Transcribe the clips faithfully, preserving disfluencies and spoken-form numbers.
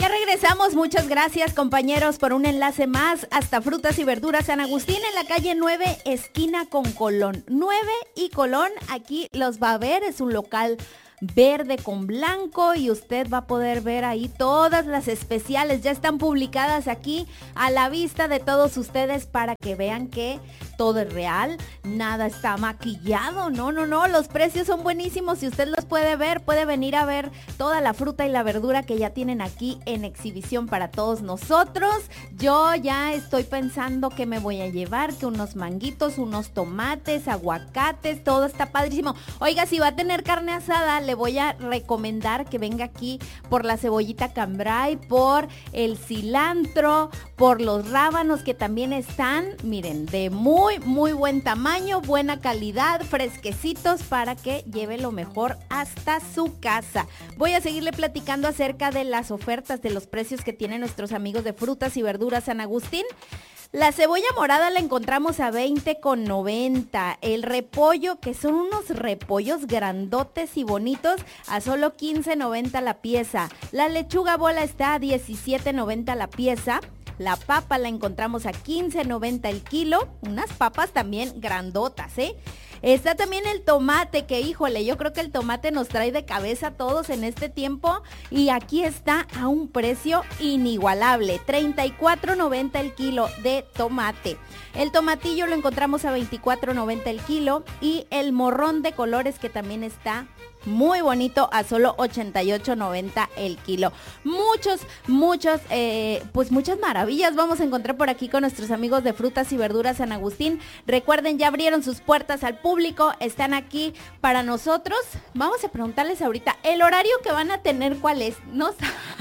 regresamos, muchas gracias compañeros por un enlace más hasta Frutas y Verduras San Agustín en la calle nueve, esquina con Colón. nueve y Colón, aquí los va a ver, es un local verde con blanco y usted va a poder ver ahí todas las especiales, ya están publicadas aquí a la vista de todos ustedes para que vean que todo es real, nada está maquillado, no, no, no, los precios son buenísimos y usted los puede ver, puede venir a ver toda la fruta y la verdura que ya tienen aquí en exhibición para todos nosotros. Yo ya estoy pensando que me voy a llevar, que unos manguitos, unos tomates, aguacates, todo está padrísimo. Oiga, si va a tener carne asada, le voy a recomendar que venga aquí por la cebollita cambray, por el cilantro, por los rábanos que también están, miren, de muy, muy buen tamaño, buena calidad, fresquecitos para que lleve lo mejor hasta su casa. Voy a seguirle platicando acerca de las ofertas, de los precios que tienen nuestros amigos de Frutas y Verduras San Agustín. La cebolla morada la encontramos a veinte con noventa. El repollo, que son unos repollos grandotes y bonitos, a solo quince noventa la pieza. La lechuga bola está a diecisiete noventa la pieza. La papa la encontramos a quince noventa el kilo. Unas papas también grandotas, ¿eh? Está también el tomate, que híjole, yo creo que el tomate nos trae de cabeza a todos en este tiempo. Y aquí está a un precio inigualable, treinta y cuatro noventa el kilo de tomate. El tomatillo lo encontramos a veinticuatro noventa el kilo. Y el morrón de colores, que también está muy bonito, a solo ochenta y ocho noventa el kilo. Muchos, muchos, eh, pues muchas maravillas vamos a encontrar por aquí con nuestros amigos de Frutas y Verduras San Agustín. Recuerden, ya abrieron sus puertas al público, están aquí para nosotros. Vamos a preguntarles ahorita el horario que van a tener, ¿cuál es? No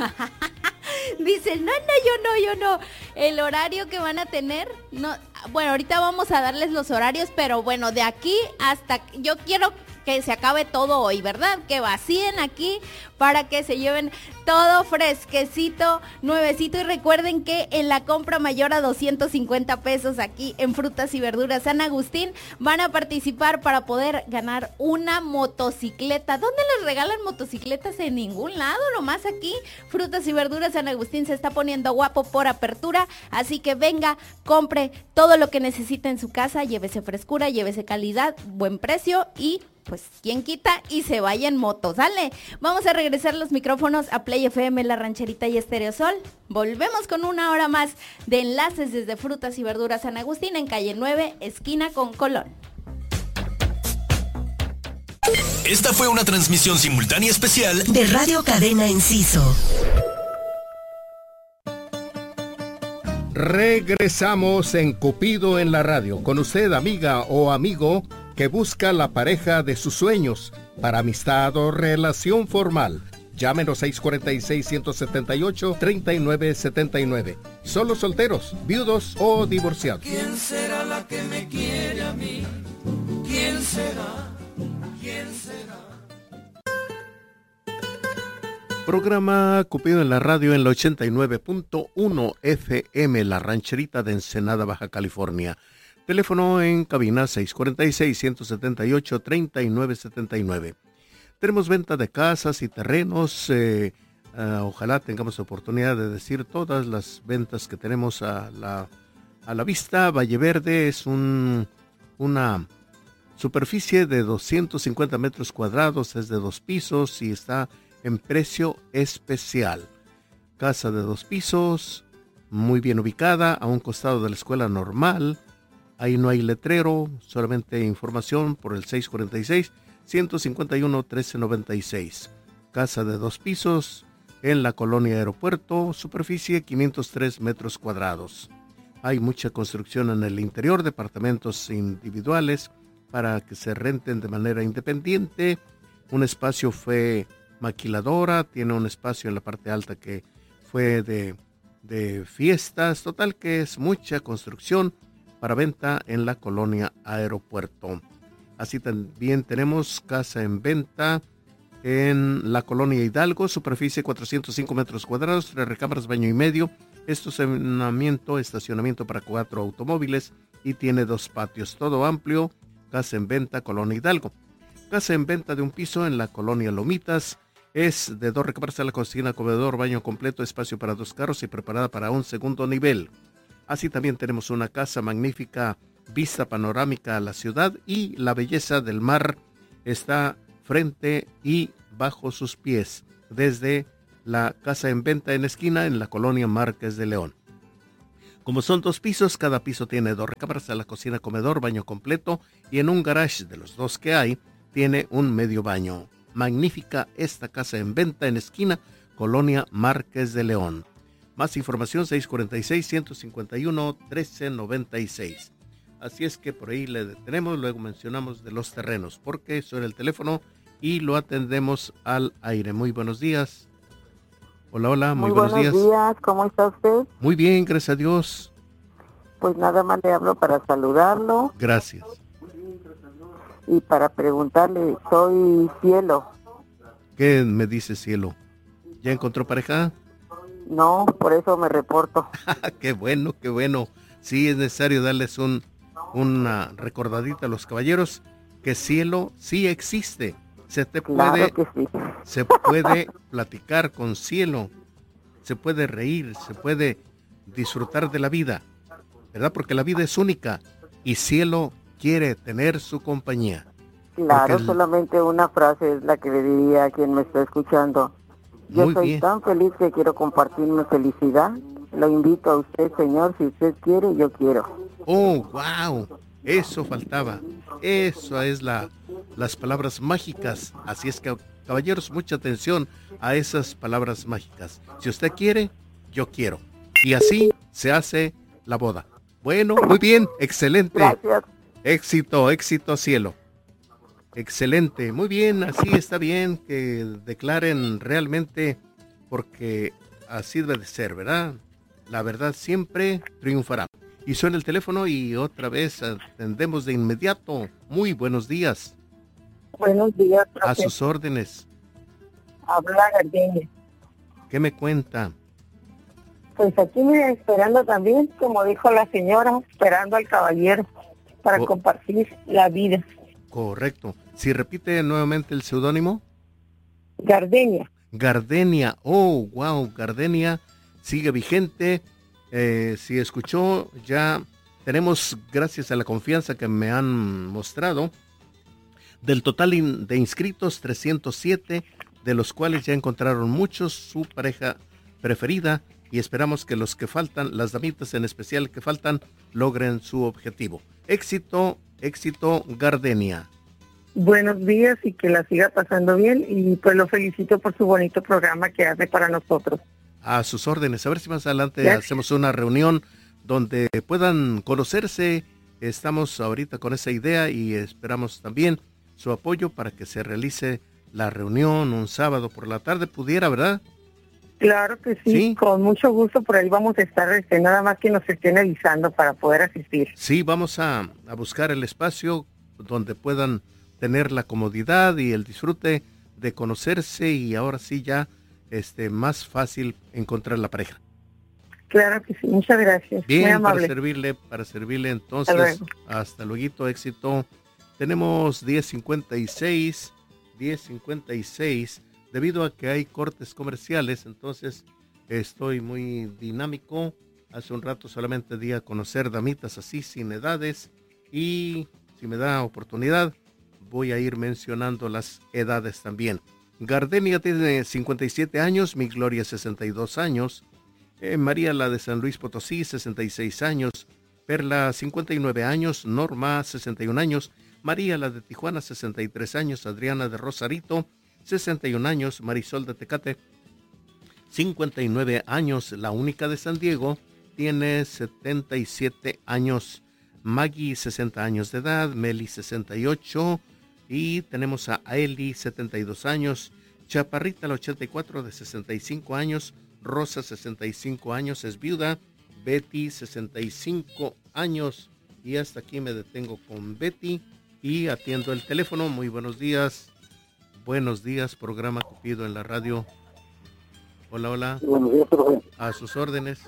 Dicen, no, no, yo no, yo no. El horario que van a tener, no. Bueno, ahorita vamos a darles los horarios, pero bueno, de aquí hasta, yo quiero que se acabe todo hoy, ¿verdad? Que vacíen aquí para que se lleven todo fresquecito, nuevecito. Y recuerden que en la compra mayor a doscientos cincuenta pesos aquí en Frutas y Verduras San Agustín van a participar para poder ganar una motocicleta. ¿Dónde les regalan motocicletas? En ningún lado, nomás aquí. Frutas y Verduras San Agustín se está poniendo guapo por apertura, así que venga, compre todo lo que necesita en su casa, llévese frescura, llévese calidad, buen precio y pues quién quita y se vaya en moto, ¿sale? Vamos a regresar los micrófonos a Play F M, La Rancherita y Estéreo Sol. Volvemos con una hora más de enlaces desde Frutas y Verduras San Agustín en calle nueve, esquina con Colón. Esta fue una transmisión simultánea especial de Radio Cadena Enciso. Regresamos en Cupido en la radio. Con usted, amiga o amigo, que busca la pareja de sus sueños para amistad o relación formal. Llámenos seis cuatro seis, uno siete ocho, tres nueve siete nueve. Solo solteros, viudos o divorciados. ¿Quién será la que me quiere a mí? ¿Quién será? ¿Quién será? Programa Cupido en la radio en la ochenta y nueve punto uno F M, La Rancherita de Ensenada, Baja California. Teléfono en cabina seis cuatro seis, uno siete ocho, tres nueve siete nueve. Tenemos venta de casas y terrenos. Eh, uh, ojalá tengamos oportunidad de decir todas las ventas que tenemos a la, a la vista. Valle Verde es un, una superficie de doscientos cincuenta metros cuadrados, es de dos pisos y está en precio especial. Casa de dos pisos, muy bien ubicada, a un costado de la escuela normal. Ahí no hay letrero, solamente información por el seis cuatro seis, uno cinco uno, uno tres nueve seis. Casa de dos pisos en la colonia Aeropuerto, superficie quinientos tres metros cuadrados. Hay mucha construcción en el interior, departamentos individuales para que se renten de manera independiente. Un espacio fue maquiladora, tiene un espacio en la parte alta que fue de, de fiestas. Total que es mucha construcción para venta en la colonia Aeropuerto. Así también tenemos casa en venta en la colonia Hidalgo, superficie cuatrocientos cinco metros cuadrados, tres recámaras, baño y medio, estacionamiento, estacionamiento para cuatro automóviles y tiene dos patios, todo amplio. Casa en venta, colonia Hidalgo. Casa en venta de un piso en la colonia Lomitas, Es de dos recámaras, sala, cocina, comedor, baño completo, espacio para dos carros y preparada para un segundo nivel. Así también tenemos una casa magnífica, vista panorámica a la ciudad y la belleza del mar está frente y bajo sus pies desde la casa en venta en esquina en la colonia Márquez de León. Como son dos pisos, cada piso tiene dos recámaras, sala, cocina, comedor, baño completo y en un garage de los dos que hay tiene un medio baño. Magnífica esta casa en venta en esquina, colonia Márquez de León. Más información seis cuatro seis, uno cinco uno, uno tres nueve seis. Así es que por ahí le detenemos, luego mencionamos de los terrenos, porque suena el teléfono y lo atendemos al aire. Muy buenos días. Hola, hola, muy, muy buenos, buenos días. días, ¿cómo está usted? Muy bien, gracias a Dios. Pues nada más le hablo para saludarlo. Gracias. Y para preguntarle, soy Cielo. ¿Qué me dice Cielo? ¿Ya encontró pareja? No, por eso me reporto. Qué bueno, qué bueno. Sí, es necesario darles un, una recordadita a los caballeros que Cielo sí existe. Se te puede, claro que sí. Se puede platicar con Cielo, se puede reír, se puede disfrutar de la vida, ¿verdad? Porque la vida es única y Cielo quiere tener su compañía. Claro, el... solamente una frase es la que le diría a quien me está escuchando. Yo Muy soy bien. tan feliz que quiero compartir mi felicidad. Lo invito a usted, señor, si usted quiere, yo quiero. Oh, wow, eso faltaba. Eso es la, las palabras mágicas. Así es que, caballeros, mucha atención a esas palabras mágicas. Si usted quiere, yo quiero. Y así se hace la boda. Bueno, muy bien, excelente. Gracias. Éxito, éxito, Cielo. Excelente, muy bien, así está bien que declaren realmente, porque así debe de ser, ¿verdad? La verdad siempre triunfará. Y suena el teléfono y otra vez atendemos de inmediato. Muy buenos días. Buenos días, profe. A sus órdenes. Habla Gardenia. ¿Qué me cuenta? Pues aquí me esperando también, como dijo la señora, esperando al caballero para Oh. compartir la vida. Correcto. Si repite nuevamente el seudónimo. Gardenia. Gardenia. Oh, wow, Gardenia sigue vigente. Eh, si escuchó, ya tenemos, gracias a la confianza que me han mostrado, del total in- de inscritos, trescientos siete, de los cuales ya encontraron muchos su pareja preferida y esperamos que los que faltan, las damitas en especial que faltan, logren su objetivo. Éxito, éxito, Gardenia. Buenos días y que la siga pasando bien y pues lo felicito por su bonito programa que hace para nosotros. A sus órdenes. A ver si más adelante Gracias. hacemos una reunión donde puedan conocerse. Estamos ahorita con esa idea y esperamos también su apoyo para que se realice la reunión un sábado por la tarde. Pudiera, ¿verdad? Claro que sí, ¿Sí? con mucho gusto por ahí vamos a estar, este, nada más que nos estén avisando para poder asistir. Sí, vamos a, a buscar el espacio donde puedan tener la comodidad y el disfrute de conocerse y ahora sí ya este más fácil encontrar la pareja. Claro que sí, muchas gracias. Muy Bien, amable. para servirle, para servirle entonces. Hasta luego. Hasta luego, éxito. Tenemos diez cincuenta y seis, diez cincuenta y seis, debido a que hay cortes comerciales, entonces estoy muy dinámico. Hace un rato solamente di a conocer damitas así, sin edades, y si me da oportunidad, voy a ir mencionando las edades también. Gardenia tiene cincuenta y siete años, mi Gloria sesenta y dos años, eh, María la de San Luis Potosí sesenta y seis años, Perla cincuenta y nueve años, Norma sesenta y un años, María la de Tijuana sesenta y tres años, Adriana de Rosarito sesenta y un años, Marisol de Tecate cincuenta y nueve años, la única de San Diego tiene setenta y siete años, Maggie sesenta años de edad, Meli sesenta y ocho y tenemos a Eli setenta y dos años, Chaparrita la ochenta y cuatro de sesenta y cinco años, Rosa sesenta y cinco años, es viuda, Betty sesenta y cinco años y hasta aquí me detengo con Betty y atiendo el teléfono. Muy buenos días, buenos días, programa Cupido en la radio. Hola, hola. Buenos días, profe. A sus órdenes.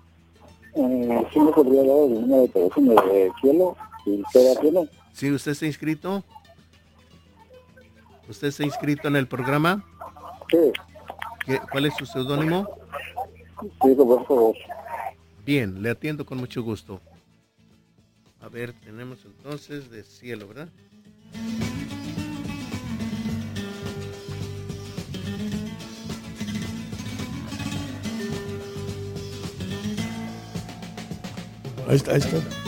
Eh, ¿Sí me podría dar el número de teléfono de Cielo? Si usted da Cielo. ¿Sí, usted está inscrito? ¿Usted está inscrito en el programa? Sí. ¿Qué, ¿Cuál es su seudónimo? Sí, por favor. Bien, le atiendo con mucho gusto. A ver, tenemos entonces de Cielo, ¿verdad? Ahí está, ahí está.